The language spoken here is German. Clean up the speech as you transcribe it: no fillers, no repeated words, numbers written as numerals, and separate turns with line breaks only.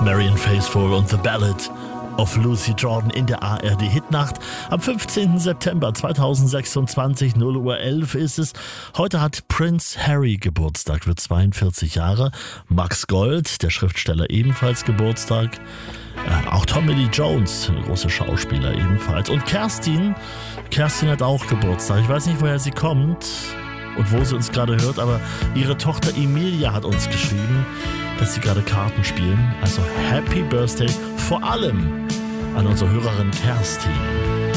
Marianne Faithfull und The Ballad of Lucy Jordan in der ARD Hitnacht. Am 15. September 2026, 0:11 Uhr ist es. Heute hat Prince Harry Geburtstag, wird 42 Jahre. Max Gold, der Schriftsteller, ebenfalls Geburtstag. Auch Tommy Lee Jones, eine große Schauspieler, ebenfalls. Und Kerstin hat auch Geburtstag. Ich weiß nicht, woher sie kommt und wo sie uns gerade hört, aber ihre Tochter Emilia hat uns geschrieben, dass sie gerade Karten spielen. Also Happy Birthday vor allem an unsere Hörerin Kerstin.